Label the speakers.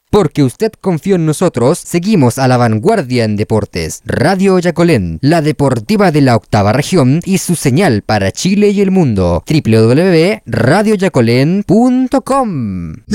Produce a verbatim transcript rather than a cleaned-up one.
Speaker 1: Porque usted confió en nosotros, seguimos a la vanguardia en deportes. Radio Yacolén, la deportiva de la octava región y su señal para Chile y el mundo. doble u doble u doble u punto radio yacolén punto com